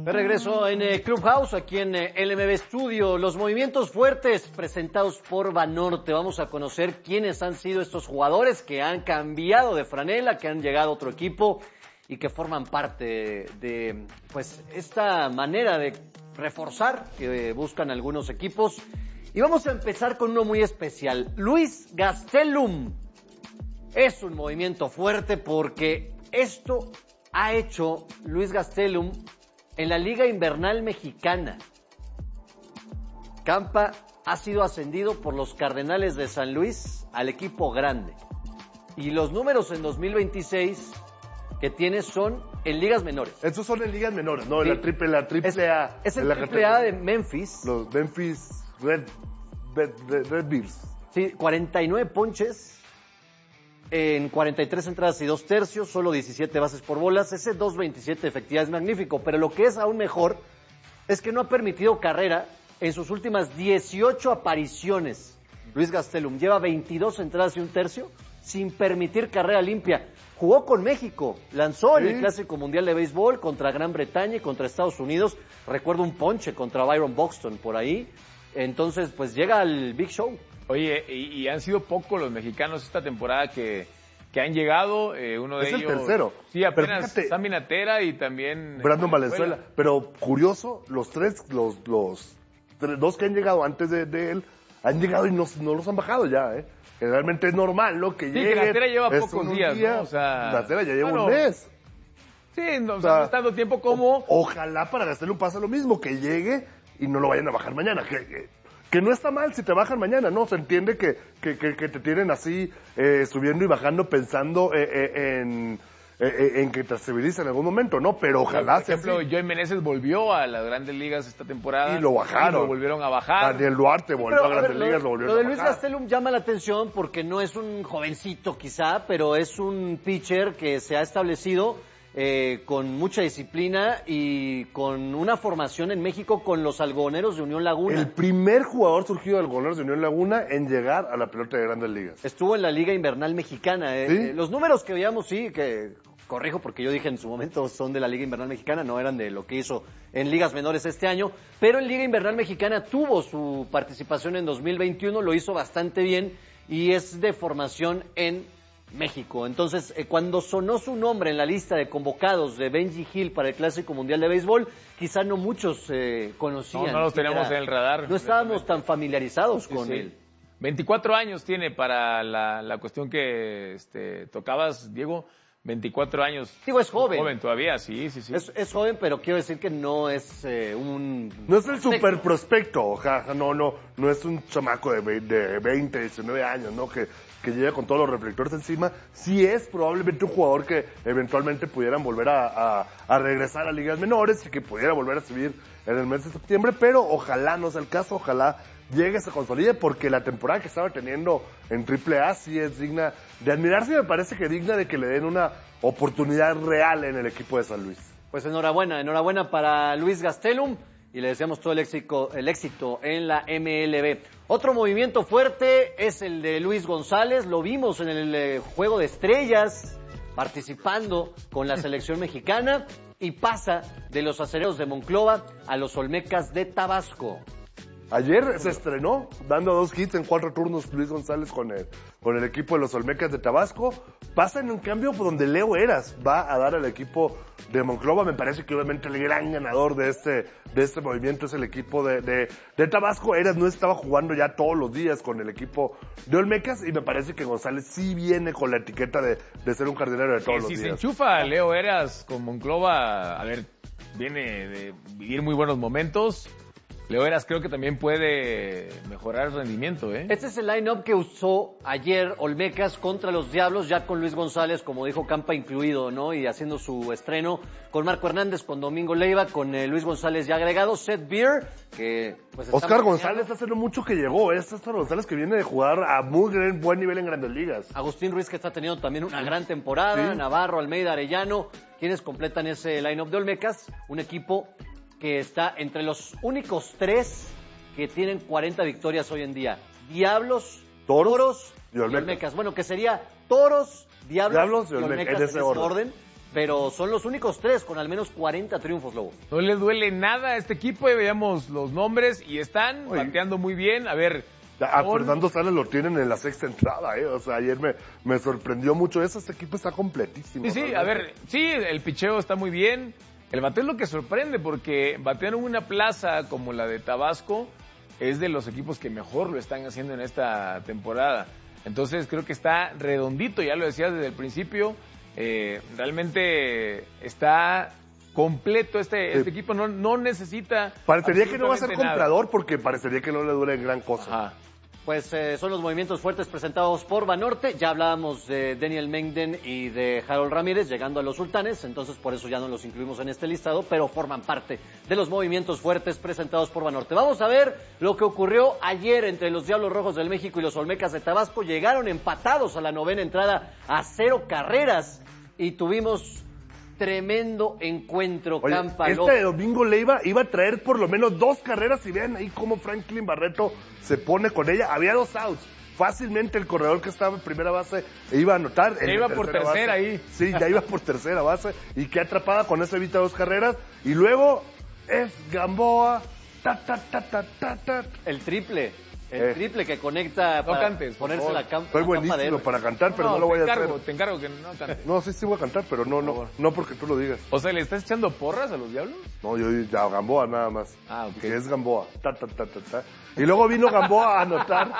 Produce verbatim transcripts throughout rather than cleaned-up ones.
De regreso en eh, Clubhouse, aquí en eh, L M B Studio, los movimientos fuertes presentados por Banorte. Vamos a conocer quiénes han sido estos jugadores que han cambiado de franela, que han llegado a otro equipo y que forman parte de, pues, esta manera de reforzar que eh, buscan algunos equipos. Y vamos a empezar con uno muy especial. Luis Gastelum es un movimiento fuerte porque esto ha hecho Luis Gastelum en la Liga Invernal Mexicana. Campa ha sido ascendido por los Cardenales de San Luis al equipo grande. Y los números en dos mil veintiséis que tiene son en ligas menores. Estos son en ligas menores, no, Sí. en la triple, la triple Es, A. es el la triple A de Memphis. Los Memphis Red, Red, Red, Red Bears. Sí, cuarenta y nueve ponches en cuarenta y tres entradas y dos tercios, solo diecisiete bases por bolas. Ese dos veintisiete de efectividad es magnífico, pero lo que es aún mejor es que no ha permitido carrera en sus últimas dieciocho apariciones. Luis Gastelum lleva veintidós entradas y un tercio sin permitir carrera limpia. Jugó con México, lanzó en Sí. el Clásico Mundial de Béisbol contra Gran Bretaña y contra Estados Unidos. Recuerdo un ponche contra Byron Buxton por ahí. Entonces, pues llega al Big Show. Oye, y, y han sido pocos los mexicanos esta temporada que, que han llegado. Eh, uno de Es el ellos. tercero. Sí, apenas Pero fíjate, Sammy Natera y también Brandon Valenzuela. Valenzuela. Pero curioso, los tres, los, los tres, dos que han llegado antes de, de él, han llegado y no, no los han bajado ya, ¿eh? Generalmente es normal, ¿no? Que Sí, llegue. que Natera lleva es pocos un días, día, ¿no? O sea, Natera ya lleva bueno, un mes. Sí, no, O sea, no está dando tiempo como. Ojalá para Gastelum pase lo mismo, que llegue y no lo vayan a bajar mañana. Que, que, que no está mal si te bajan mañana, ¿no? Se entiende que, que, que, que te tienen así eh, subiendo y bajando pensando eh, eh, en, eh, en que te estabilice en algún momento, ¿no? Pero ojalá Por sea ejemplo, así. Joey Meneses volvió a las grandes ligas esta temporada. Y lo bajaron. Y lo volvieron a bajar. Daniel Duarte volvió Pero, a Grandes ver, lo, Ligas, lo volvieron lo de a Luis bajar. Gastelum llama la atención porque no es un jovencito quizá, pero es un pitcher que se ha establecido eh, con mucha disciplina y con una formación en México con los Algodoneros de Unión Laguna. El primer jugador surgido del Goleros de Unión Laguna en llegar a la pelota de Grandes Ligas. Estuvo en la Liga Invernal Mexicana. eh. ¿Sí? Eh, los números que veíamos, sí, que corrijo porque yo dije en su momento son de la Liga Invernal Mexicana, no eran de lo que hizo en ligas menores este año, pero en Liga Invernal Mexicana tuvo su participación en dos mil veintiuno, lo hizo bastante bien y es de formación en México. Entonces, eh, cuando sonó su nombre en la lista de convocados de Benji Hill para el Clásico Mundial de Béisbol, quizá no muchos eh, conocían. No, no los siquiera. teníamos en el radar. No estábamos tan familiarizados Sí, con sí. él. veinticuatro años tiene para la, la cuestión que este, tocabas, Diego. veinticuatro años. Digo, es joven. Joven todavía, sí, sí, sí. Es, es joven, pero quiero decir que no es eh, un... No es el super prospecto, ojalá, no, no, no es un chamaco de ve- de veinte, diecinueve años, ¿no? Que, que llega con todos los reflectores encima. Sí es probablemente un jugador que eventualmente pudieran volver a, a, a regresar a ligas menores y que pudiera volver a subir en el mes de septiembre, pero ojalá no sea el caso, ojalá llegue, se consolide, porque la temporada que estaba teniendo en triple A sí es digna de admirarse y me parece que digna de que le den una oportunidad real en el equipo de San Luis. Pues enhorabuena, enhorabuena para Luis Gastelum y le deseamos todo el éxito, el éxito en la M L B. Otro movimiento fuerte es el de Luis González, lo vimos en el eh, Juego de Estrellas, participando con la selección mexicana y pasa de los Acereros de Monclova a los Olmecas de Tabasco. Ayer se estrenó, dando dos hits en cuatro turnos Luis González con el, con el equipo de los Olmecas de Tabasco. Pasa en un cambio por donde Leo Eras va a dar al equipo de Monclova. Me parece que obviamente el gran ganador de este, de este movimiento es el equipo de, de, de Tabasco. Eras no estaba jugando ya todos los días con el equipo de Olmecas y me parece que González sí viene con la etiqueta de, de ser un jardinero de todos Que los si se días. enchufa Leo Eras con Monclova, a ver, viene de vivir muy buenos momentos. Leo Eras creo que también puede mejorar el rendimiento, ¿eh? Este es el line-up que usó ayer Olmecas contra los Diablos, ya con Luis González, como dijo Campa, incluido, ¿no? Y haciendo su estreno con Marco Hernández, con Domingo Leiva, con eh, Luis González ya agregado, Seth Beer, que pues está Oscar bateando. González hace no mucho que llegó. Es Oscar González que viene de jugar a muy gran- buen nivel en Grandes Ligas. Agustín Ruiz, que está teniendo también una gran temporada, Sí. Navarro, Almeida, Arellano, quienes completan ese line-up de Olmecas, un equipo que está entre los únicos tres que tienen cuarenta victorias hoy en día. Diablos, Toros Toros y y Olmecas. Olmecas. Bueno, que sería Toros, Diablos, Diablos y y Olmecas, Olmecas en ese orden. pero son los únicos tres con al menos cuarenta triunfos, Lobo. No le duele nada a este equipo, y veíamos los nombres y están Oye. bateando muy bien. A ver, A con- Fernando Salas lo tienen en la sexta entrada, ¿eh? O sea, ayer me, me sorprendió mucho eso. Este equipo está completísimo. Sí, sí, realmente. a ver, sí, el picheo está muy bien. El bateo es lo que sorprende, porque batear en una plaza como la de Tabasco es de los equipos que mejor lo están haciendo en esta temporada. Entonces creo que está redondito, ya lo decías desde el principio. Eh, realmente está completo este, Sí. este equipo, no, no necesita. Parecería que no va a ser absolutamente nada. comprador porque parecería que no le duele gran cosa. Ajá. Pues eh, son los movimientos fuertes presentados por Banorte. Ya hablábamos de Daniel Mengden y de Harold Ramírez llegando a los Sultanes, entonces por eso ya no los incluimos en este listado, pero forman parte de los movimientos fuertes presentados por Banorte. Vamos a ver lo que ocurrió ayer entre los Diablos Rojos del México y los Olmecas de Tabasco. Llegaron empatados a la novena entrada a cero carreras y tuvimos tremendo encuentro. Oye, Campa este López. domingo Leiva iba a traer por lo menos dos carreras y vean ahí cómo Franklin Barreto se pone con ella. Había dos outs. Fácilmente el corredor que estaba en primera base iba a anotar. Ya iba por tercera base. ahí. Sí, ya iba por tercera base y qué atrapada con eso evita dos carreras. Y luego es Gamboa. Ta, ta, ta, ta, ta, ta. El triple, el Eh. triple que conecta No para cantes, por ponerse favor. la cam- Soy la capa de buenísimo héroe. para cantar, pero no, lo voy te a encargo, hacer. te encargo que no cantes. No, sí, sí voy a cantar, pero no, no, no porque tú lo digas. O sea, ¿le estás echando porras a los Diablos? No, yo ya Gamboa nada más. Ah, ok. Que es Gamboa. Ta, ta, ta, ta, ta. Y luego vino Gamboa a anotar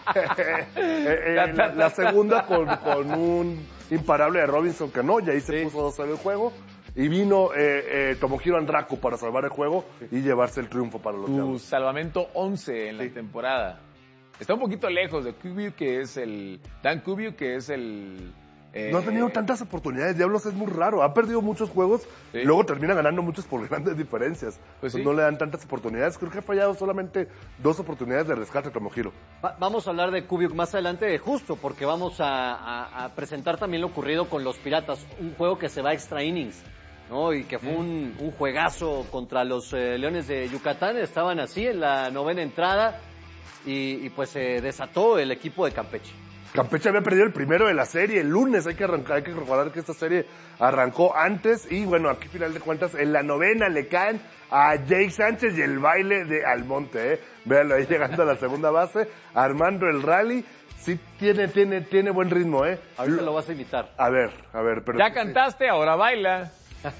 eh, eh, la, la segunda con, con un imparable de Robinson Cano, y ahí se Sí. puso dos cero el juego. Y vino eh, eh, Tomohiro Andraku para salvar el juego y llevarse el triunfo para los Tu Diablos. salvamento once en la Sí. temporada. Está un poquito lejos de Kubiu, que es el... Dan Kubiu, que es el... eh, No ha tenido tantas oportunidades, Diablos es muy raro, ha perdido muchos juegos, Sí. y luego termina ganando muchos por grandes diferencias. Pues Pues sí. no le dan tantas oportunidades, creo que ha fallado solamente dos oportunidades de rescate Tomohiro. Va- vamos a hablar de Kubiuk más adelante, justo porque vamos a, a- a presentar también lo ocurrido con los Piratas, un juego que se va a extra innings, ¿no? Y que fue un, un juegazo contra los eh, Leones de Yucatán, estaban así en la novena entrada y, y pues se desató el equipo de Campeche. Campeche había perdido el primero de la serie el lunes, hay que arrancar, hay que recordar que esta serie arrancó antes y bueno, aquí final de cuentas en la novena le caen a Jake Sánchez y el baile de Almonte, ¿eh? Véanlo ahí llegando a la segunda base, armando el rally, sí tiene, tiene, tiene buen ritmo, ¿eh? Ahorita lo vas a imitar. A ver, a ver, pero... Ya cantaste, ahora baila.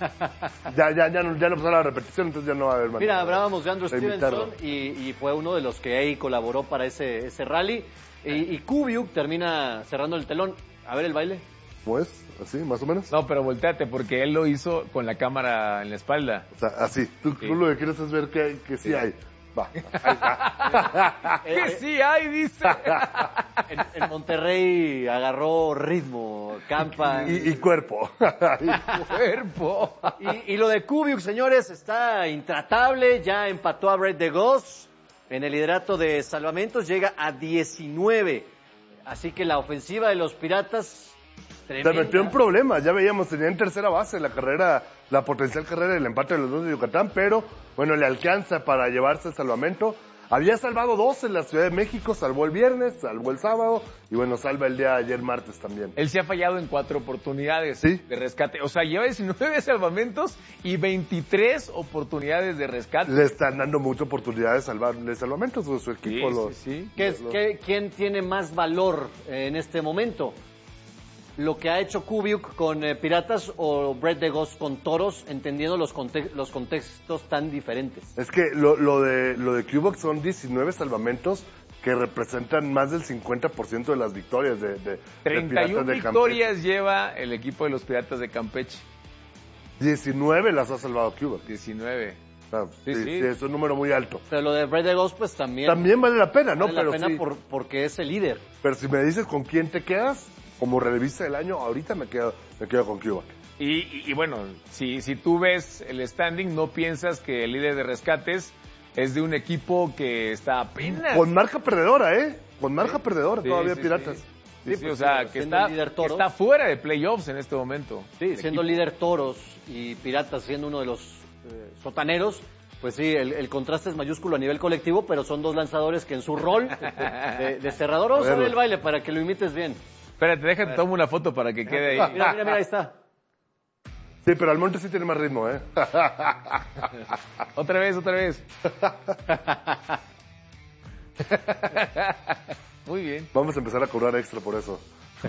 Ya, ya, ya no, ya no pasó la repetición, entonces ya no va a haber más. Mira, hablábamos de Andrew De imitarlo. Stevenson y, y fue uno de los que ahí colaboró para ese, ese rally. Y, y Kubiuk termina cerrando el telón. A ver el baile. Pues, así, más o menos. No, pero volteate, porque él lo hizo con la cámara en la espalda. O sea, así. Tú, Sí. tú lo que quieres es ver que, que sí, hay. Va. Ahí está. Eh, ¡Que eh, sí hay, dice! En, en Monterrey agarró ritmo, Campa. y, y cuerpo. ¡Cuerpo! Y, y lo de Kubiuk, señores, está intratable. Ya empató a Brett de Goss en el liderato de salvamentos. Llega a diecinueve. Así que la ofensiva de los Piratas... Se tremenda. metió en problemas, ya veíamos, tenía en tercera base la carrera, la potencial carrera del empate de los dos de Yucatán, pero bueno, le alcanza para llevarse el salvamento. Había salvado dos en la Ciudad de México, salvó el viernes, salvó el sábado y bueno, salva el día de ayer martes también. Él se ha fallado en cuatro oportunidades Sí. de rescate. O sea, lleva diecinueve salvamentos y veintitrés oportunidades de rescate. Le están dando mucha oportunidad de salvar de salvamentos a su Sí, equipo. los- sí, sí. ¿Qué es- los- qué- ¿Quién tiene más valor eh, en este momento? ¿Lo que ha hecho Kubiuk con eh, Piratas o Brett de Goss con Toros, entendiendo los, conte- los contextos tan diferentes? Es que lo, lo de lo de Cubac son diecinueve salvamentos que representan más del cincuenta por ciento de las victorias de, de, de treinta y Piratas una de Campeche. victorias lleva el equipo de los Piratas de Campeche. diecinueve las ha salvado Cubac. diecinueve. O sea, Sí, sí, sí. sí, es un número muy alto. Pero lo de Brett de Goss, pues también, También vale la pena, ¿no? vale pero la pena sí. por- porque es el líder. Pero si me dices con quién te quedas, como relevista del año, ahorita me quedo, me quedo con Cubac. Y, y, y bueno, si, si tú ves el standing, no piensas que el líder de rescates es de un equipo que está apenas. Con marca perdedora, ¿eh? Con marca perdedora Sí, todavía sí, Piratas. sí. Sí, Sí, sí, pues, o sea, que siendo está, el líder que Toros. está fuera de playoffs en este momento. Sí, El siendo equipo. líder Toros y Piratas siendo uno de los eh, sotaneros, pues sí, el, el contraste es mayúsculo a nivel colectivo, pero son dos lanzadores que en su rol de, de cerrador, vamos a ver el baile para que lo imites bien. Espérate, déjate, tomo una foto para que quede ahí. Mira, mira, mira, ahí está. Sí, pero Almonte sí tiene más ritmo, ¿eh? Otra vez, otra vez. Muy bien. Vamos a empezar a cobrar extra por eso.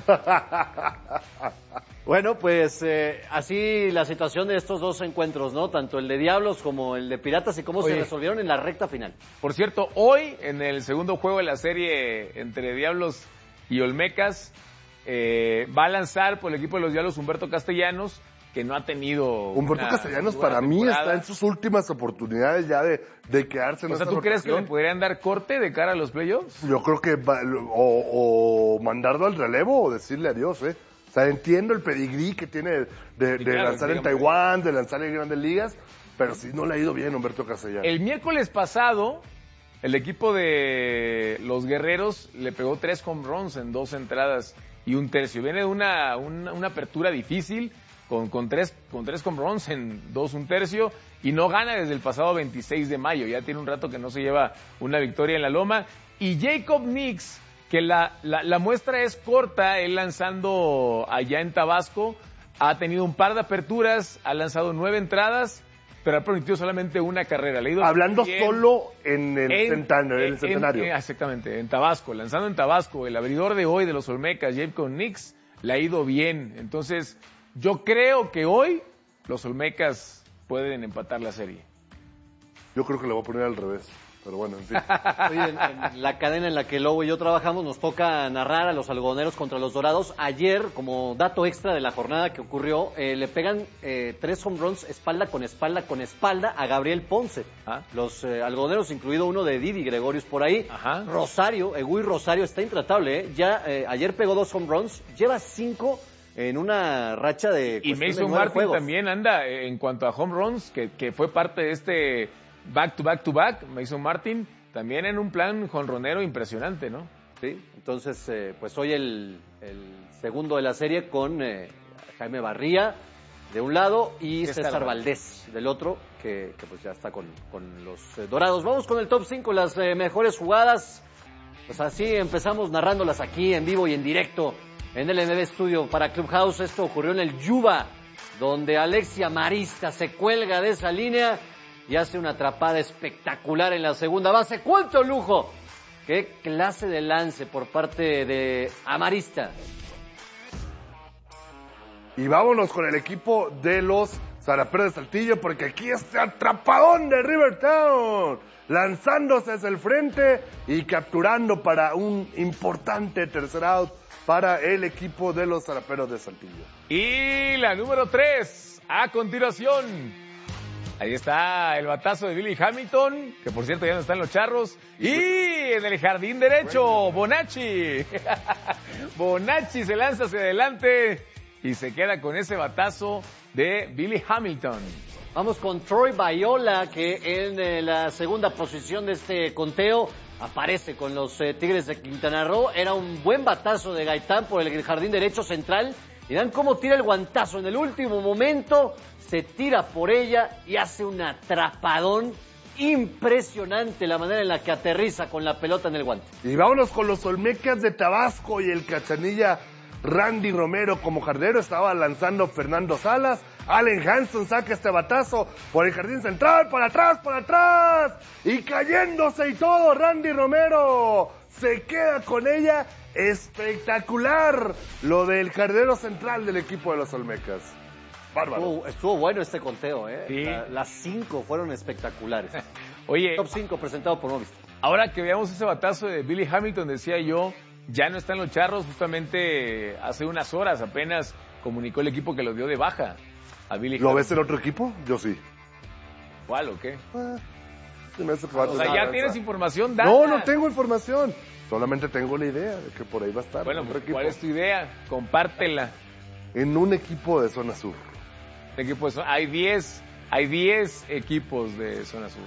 Bueno, pues eh, así la situación de estos dos encuentros, ¿no? Tanto el de Diablos como el de Piratas y cómo Oye. se resolvieron en la recta final. Por cierto, hoy, en el segundo juego de la serie entre Diablos y Olmecas, eh, va a lanzar por el equipo de los Diablos Humberto Castellanos, que no ha tenido Humberto una Castellanos buena para mí temporada. está en sus últimas oportunidades ya de, de quedarse en O sea, esta ¿tú crees que le rotación. podrían dar corte de cara a los playoffs? Yo creo que va- o, o mandarlo al relevo o decirle adiós, ¿eh? O sea, entiendo el pedigrí que tiene de, de Sí, claro, lanzar en digamos. Taiwán, de lanzar en Grandes Ligas, pero sí no le ha ido bien Humberto Castellanos. El miércoles pasado, el equipo de los Guerreros le pegó tres home runs en dos entradas y un tercio. Viene de una, una, una apertura difícil con, con, tres, con tres home runs en dos, un tercio, y no gana desde el pasado veintiséis de mayo. Ya tiene un rato que no se lleva una victoria en la loma. Y Jacob Nix, que la, la, la muestra es corta, él lanzando allá en Tabasco, ha tenido un par de aperturas, ha lanzado nueve entradas, pero ha permitido solamente una carrera. Le ha ido Hablando bien. solo en el, En- centenario, en el en- centenario. en- exactamente, en Tabasco, lanzando en Tabasco, el abridor de hoy de los Olmecas, Jacob Nix, le ha ido bien. Entonces, yo creo que hoy los Olmecas pueden empatar la serie. Yo creo que le voy a poner al revés, pero bueno, en fin. Oye, en, en la cadena en la que Lobo y yo trabajamos nos toca narrar a los algodoneros contra los Dorados. Ayer, como dato extra de la jornada que ocurrió, eh, le pegan eh, tres home runs espalda con espalda con espalda a Gabriel Ponce. Ah. Los eh, algodoneros, incluido uno de Didi Gregorius por ahí. Ajá. Rosario, Egui Rosario está intratable, ¿eh? Ya eh, ayer pegó dos home runs, lleva cinco en una racha de Y cuestión de Mason nueve Martin juegos. también anda eh, en cuanto a home runs, que, que fue parte de este back to back to back. Mason Martin también en un plan jonronero impresionante, ¿no? Sí, entonces, eh, pues hoy el, el segundo de la serie con eh, Jaime Barría de un lado y César César Valdés del otro, que, que pues ya está con, con los eh, Dorados. Vamos con el top cinco, las eh, mejores jugadas. Pues así empezamos narrándolas aquí en vivo y en directo en el M B Studio para Clubhouse. Esto ocurrió en el Yuba, donde Alexia Marista se cuelga de esa línea y hace una atrapada espectacular en la segunda base. ¡Cuánto lujo! ¡Qué clase de lance por parte de Amarista! Y vámonos con el equipo de los Zaraperos de Saltillo, porque aquí este atrapadón de Rivertown, lanzándose hacia el frente y capturando para un importante tercer out para el equipo de los Zaraperos de Saltillo. Y la número tres, a continuación. Ahí está el batazo de Billy Hamilton, que por cierto ya no está en los Charros. Y en el jardín derecho, Bonacci. Bonacci se lanza hacia adelante y se queda con ese batazo de Billy Hamilton. Vamos con Troy Bayola, que en eh, la segunda posición de este conteo aparece con los eh, Tigres de Quintana Roo. Era un buen batazo de Gaitán por el jardín derecho central. Y dan cómo tira el guantazo en el último momento. Se tira por ella y hace un atrapadón impresionante la manera en la que aterriza con la pelota en el guante. Y vámonos con los Olmecas de Tabasco y el cachanilla Randy Romero como jardinero. Estaba lanzando Fernando Salas. Allen Hanson saca este batazo por el jardín central, para atrás, para atrás. Y cayéndose y todo, Randy Romero se queda con ella. Espectacular lo del jardinero central del equipo de los Olmecas. Bárbaro. Estuvo, estuvo bueno este conteo, ¿eh? Sí. La- las cinco fueron espectaculares. Oye, Top cinco presentado por Movistar. ahora que veamos ese batazo de Billy Hamilton, decía yo, ya no están los Charros. Justamente hace unas horas apenas comunicó el equipo que lo dio de baja a Billy ¿Lo Hamilton. ves en otro equipo? Yo sí. ¿Cuál o qué? Ah, se me hace falta O sea, una ya lanza. tienes información dada. No, no tengo información. Solamente tengo la idea de que por ahí va a estar. Bueno, en otro pues, equipo. ¿cuál es tu idea? Compártela. En un equipo de zona sur. Equipo de zona- hay diez, hay diez equipos de zona sur.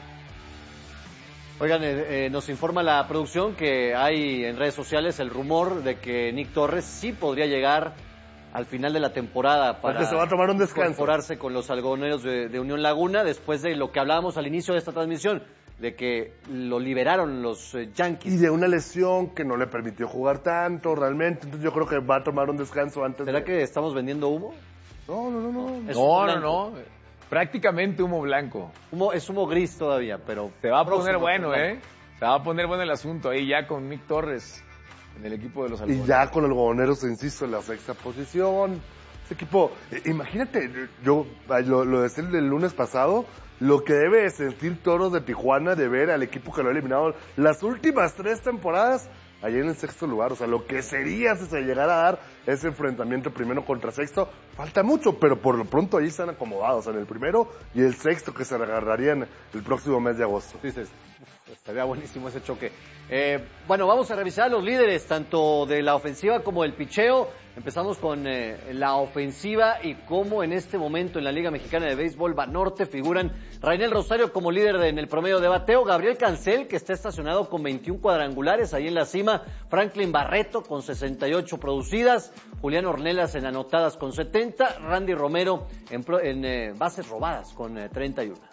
Oigan, eh, eh, nos informa la producción que hay en redes sociales el rumor de que Nick Torres sí podría llegar al final de la temporada para Porque se va a tomar un descanso. incorporarse con los algodoneros de, de Unión Laguna después de lo que hablábamos al inicio de esta transmisión, de que lo liberaron los eh, Yankees. Y de una lesión que no le permitió jugar tanto realmente. Entonces yo creo que va a tomar un descanso antes ¿Será de... que estamos vendiendo humo? No, no, no, no. Es no, humo no, blanco. no. Prácticamente humo blanco. Humo, es humo gris todavía, pero... Se va a poner próximo, bueno, claro. ¿eh? Se va a poner bueno el asunto ahí ya con Mick Torres en el equipo de los Y Algodoneros. ya con Algodoneros, insisto, en la sexta posición. Este equipo, eh, imagínate, yo lo, lo decía el lunes pasado, lo que debe de sentir Toros de Tijuana de ver al equipo que lo ha eliminado las últimas tres temporadas allá en el sexto lugar. O sea, lo que sería si se llegara a dar ese enfrentamiento primero contra sexto, falta mucho, pero por lo pronto ahí están acomodados en el primero y el sexto que se agarrarían el próximo mes de agosto. Dices, uf, estaría buenísimo ese choque. Eh, bueno, vamos a revisar los líderes, tanto de la ofensiva como del picheo. Empezamos con eh, la ofensiva y cómo en este momento en la Liga Mexicana de Béisbol Banorte figuran Rainel Rosario como líder de, en el promedio de bateo, Gabriel Cancel, que está estacionado con veintiún cuadrangulares ahí en la cima, Franklin Barreto con sesenta y ocho producidas, Julián Ornelas en anotadas con setenta, Randy Romero en, pro, en eh, bases robadas con eh, treinta y uno.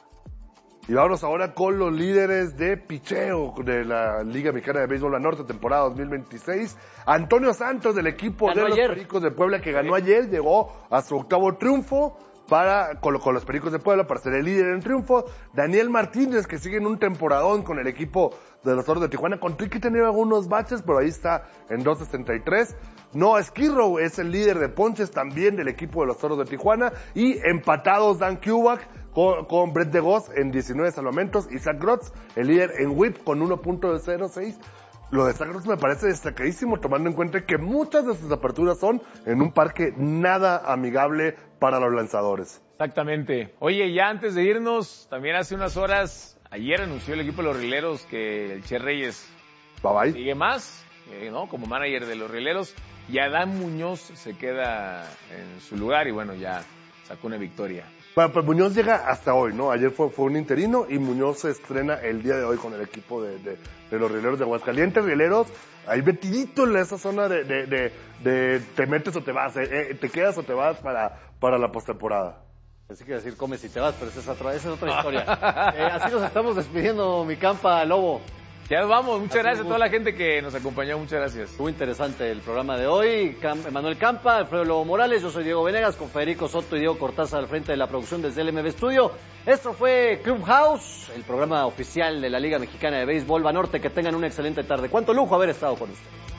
Y vámonos ahora con los líderes de picheo de la Liga Mexicana de Béisbol Banorte, temporada dos mil veintiséis. Antonio Santos, del equipo ganó de los ayer. Pericos de Puebla, que ganó ayer, llegó a su octavo triunfo para con, con los Pericos de Puebla para ser el líder en triunfo. Daniel Martínez, que sigue en un temporadón con el equipo de los Toros de Tijuana, con que tenía algunos baches, pero ahí está en dos sesenta y tres. Noah Skirrow es el líder de ponches también del equipo de los Toros de Tijuana. Y empatados Dan Kubak con, con Brett DeGoss en diecinueve salvamentos. Y Zach Grotz, el líder en whip con uno punto cero seis. Lo de Zach Grotz me parece destacadísimo, tomando en cuenta que muchas de sus aperturas son en un parque nada amigable para los lanzadores. Exactamente. Oye, ya antes de irnos, también hace unas horas, ayer anunció el equipo de los Rieleros que el Che Reyes Bye bye. sigue más, eh, ¿no? Como manager de los Rieleros. Y Adán Muñoz se queda en su lugar y bueno, ya sacó una victoria. Bueno, pues Muñoz llega hasta hoy, ¿no? Ayer fue, fue un interino y Muñoz se estrena el día de hoy con el equipo de, de, de los Rieleros de Aguascalientes. Rieleros, ahí metidito en esa zona de, de, de, de te metes o te vas, eh, eh, te quedas o te vas para, para la postemporada. Así que decir comes y te vas, pero esa es otra, esa es otra historia. eh, así nos estamos despidiendo, mi campa Lobo. Ya nos vamos, muchas Así gracias a toda la gente que nos acompañó, muchas gracias. Estuvo interesante el programa de hoy. Cam- Manuel Campa, Alfredo Lobo Morales, yo soy Diego Venegas, con Federico Soto y Diego Cortázar al frente de la producción desde el M B Studio. Esto fue Clubhouse, el programa oficial de la Liga Mexicana de Béisbol Banorte. Que tengan una excelente tarde. Cuánto lujo haber estado con ustedes.